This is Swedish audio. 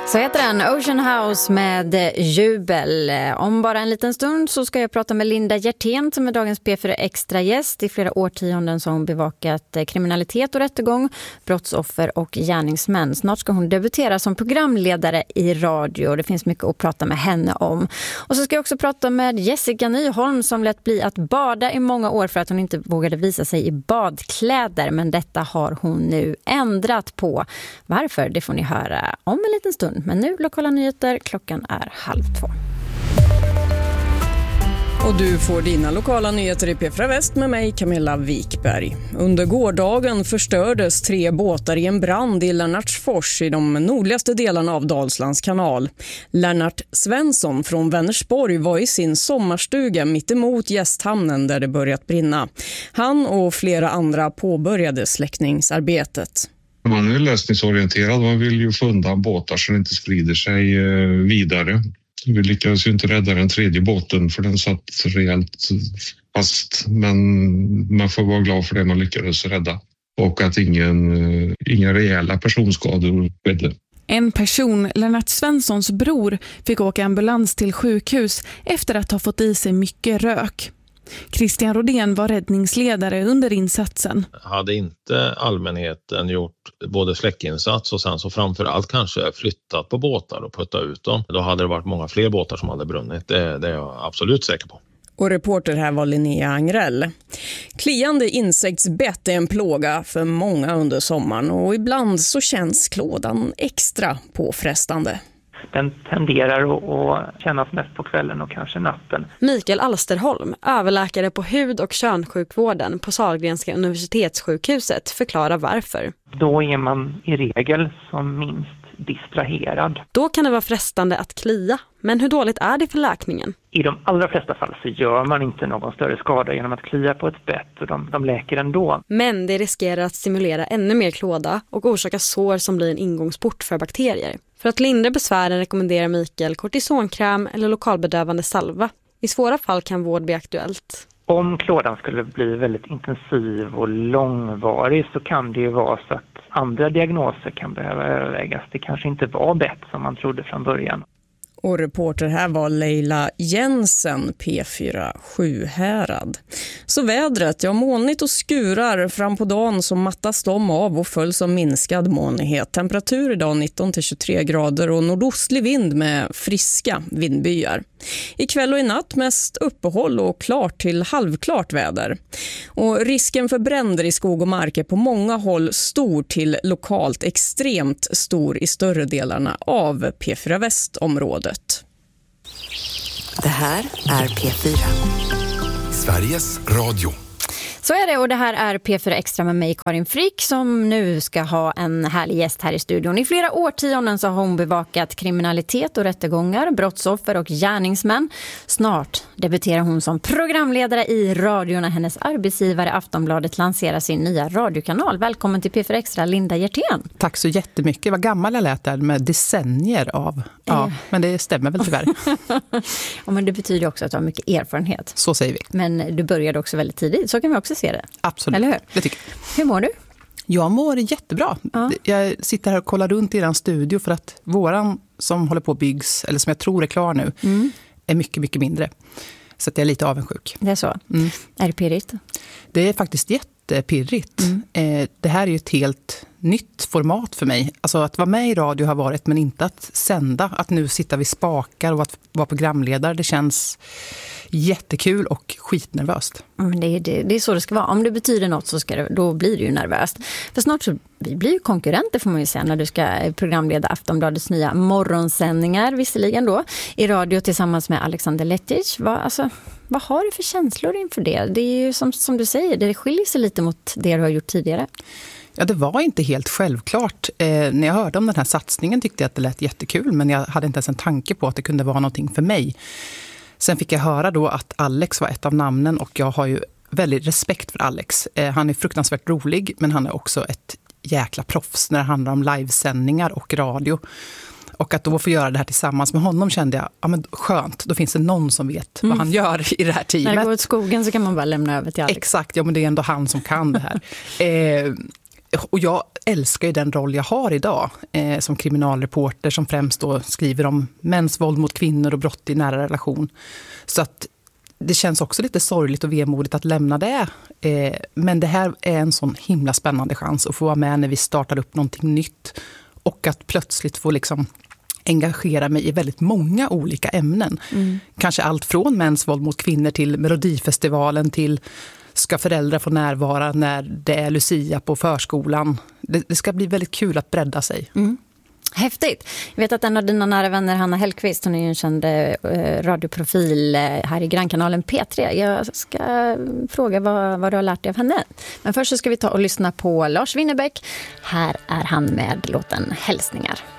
Så heter den Ocean House med Jubel. Om bara en liten stund så ska jag prata med Linda Hjertén som är dagens P4 Extra gäst. I flera årtionden så har hon bevakat kriminalitet och rättegång, brottsoffer och gärningsmän. Snart ska hon debutera som programledare i radio. Det finns mycket att prata med henne om. Och så ska jag också prata med Jessica Nyholm som lät bli att bada i många år för att hon inte vågade visa sig i badkläder. Men detta har hon nu ändrat på. Varför? Det får ni höra om en liten stund. Men nu lokala nyheter, klockan är 1:30. Och du får dina lokala nyheter i P4 Väst med mig, Camilla Wikberg. Under gårdagen förstördes 3 båtar i en brand i Lennartsfors i de nordligaste delarna av Dalslands kanal. Lennart Svensson från Vänersborg var i sin sommarstuga mitt emot gästhamnen där det börjat brinna. Han och flera andra påbörjade släckningsarbetet. Man är lösningsorienterad, man vill ju få undan båtar så det inte sprider sig vidare. Vi lyckades ju inte rädda den 3:e båten för den satt rejält fast. Men man får vara glad för det man lyckades rädda. Och att inga rejäla personskador skedde. En person, Lennart Svenssons bror, fick åka ambulans till sjukhus efter att ha fått i sig mycket rök. Christian Rodén var räddningsledare under insatsen. Hade inte allmänheten gjort både släckinsats och sen så framförallt kanske flyttat på båtar och puttat ut dem, då hade det varit många fler båtar som hade brunnit. Det är jag absolut säker på. Och reporter här var Linnea Angrell. Kliande insektsbett är en plåga för många under sommaren och ibland så känns klådan extra påfrestande. Den tenderar att kännas mest på kvällen och kanske natten. Mikael Alsterholm, överläkare på hud- och könssjukvården på Sahlgrenska universitetssjukhuset, förklarar varför. Då är man i regel som minst distraherad. Då kan det vara frestande att klia, men hur dåligt är det för läkningen? I de allra flesta fall så gör man inte någon större skada genom att klia på ett bett och de läker ändå. Men det riskerar att stimulera ännu mer klåda och orsaka sår som blir en ingångsport för bakterier. För att lindra besvären rekommenderar Mikael kortisonkräm eller lokalbedövande salva. I svåra fall kan vård bli aktuellt. Om klådan skulle bli väldigt intensiv och långvarig så kan det ju vara så att andra diagnoser kan behöva övervägas. Det kanske inte var bett som man trodde från början. Och reporter här var Leila Jensen, P4 Sjuhärad. Så vädret, molnigt och skurar fram på dagen så mattas de av och följs av minskad molnighet. Temperatur idag 19-23 grader och nordostlig vind med friska vindbyar. Ikväll och i natt mest uppehåll och klart till halvklart väder. Och risken för bränder i skog och mark är på många håll stor till lokalt extremt stor i större delarna av P4 Västområdet. Det här är P4. Sveriges Radio. Så är det, och det här är P4 Extra med mig, Karin Frick, som nu ska ha en härlig gäst här i studion. I flera årtionden så har hon bevakat kriminalitet och rättegångar, brottsoffer och gärningsmän. Snart debuterar hon som programledare i radio när hennes arbetsgivare Aftonbladet lanserar sin nya radiokanal. Välkommen till P4 Extra, Linda Hjertén. Tack så jättemycket. Vad gammal jag lät där med decennier av. Ja, men det stämmer väl tyvärr. Ja, men det betyder också att du har mycket erfarenhet. Så säger vi. Men du började också väldigt tidigt, så kan vi också se det. Absolut, eller hur? Det tycker jag. Hur mår du? Jag mår jättebra. Ja. Jag sitter här och kollar runt i den studio för att våran som håller på att byggs, eller som jag tror är klar nu, är mycket, mycket mindre. Så att jag är lite avundsjuk. Det är så? Är det pirrigt? Det är faktiskt jättepirrigt. Det här är ju ett helt nytt format för mig. Alltså att vara med i radio har varit, men inte att sända. Att nu sitta vid spakar och att vara programledare, det känns jättekul och skitnervöst. Men det är så det ska vara. Om det betyder något så då blir det ju nervöst. För snart så vi blir ju konkurrenter, får man ju säga, när du ska programleda Aftonbladets nya morgonsändningar, visserligen då, i radio tillsammans med Alexander Lettich. Vad har du för känslor inför det? Det är ju som du säger, det skiljer sig lite mot det du har gjort tidigare. Ja, det var inte helt självklart. När jag hörde om den här satsningen tyckte jag att det lät jättekul, men jag hade inte ens en tanke på att det kunde vara någonting för mig. Sen fick jag höra då att Alex var ett av namnen, och jag har ju väldigt respekt för Alex. Han är fruktansvärt rolig, men han är också ett jäkla proffs när det handlar om livesändningar och radio. Och att då få göra det här tillsammans med honom kände jag, ja men skönt, då finns det någon som vet vad han gör i det här teamet. När det går åt skogen så kan man bara lämna över till Alex. Exakt, ja men det är ändå han som kan det här. Och jag älskar ju den roll jag har idag som kriminalreporter som främst då skriver om mäns våld mot kvinnor och brott i nära relation. Så att det känns också lite sorgligt och vemodigt att lämna det. Men det här är en sån himla spännande chans att få vara med när vi startar upp någonting nytt. Och att plötsligt få liksom engagera mig i väldigt många olika ämnen. Kanske allt från mäns våld mot kvinnor till Melodifestivalen till ska föräldrar få närvara när det är Lucia på förskolan. Det ska bli väldigt kul att bredda sig. Häftigt. Jag vet att en av dina nära vänner, Hanna Hellqvist, hon är ju en känd radioprofil här i grannkanalen P3. Jag ska fråga vad du har lärt dig av henne. Men först så ska vi ta och lyssna på Lars Winnerbäck. Här är han med låten Hälsningar.